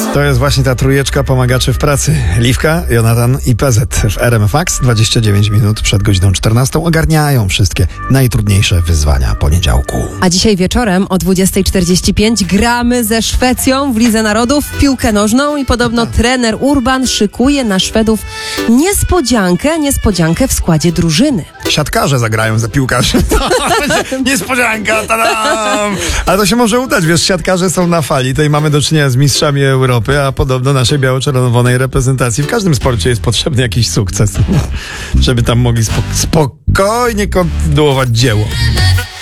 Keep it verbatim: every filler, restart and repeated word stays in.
To jest właśnie ta trójeczka pomagaczy w pracy. Liwka, Jonatan i P Z w R M F Max. dwadzieścia dziewięć minut przed godziną czternastą ogarniają wszystkie najtrudniejsze wyzwania poniedziałku. A dzisiaj wieczorem o dwudziesta czterdzieści pięć gramy ze Szwecją w Lidze Narodów w piłkę nożną i podobno trener Urban szykuje na Szwedów niespodziankę, niespodziankę w składzie drużyny. Siatkarze zagrają za piłkarzy. Niespodzianka, tadam! Ale to się może udać, wiesz, siatkarze są na fali. Tutaj mamy do czynienia z mistrzami Europy, a podobno naszej biało-czerwonej reprezentacji w każdym sporcie jest potrzebny jakiś sukces, żeby tam mogli spok- spokojnie kontynuować dzieło.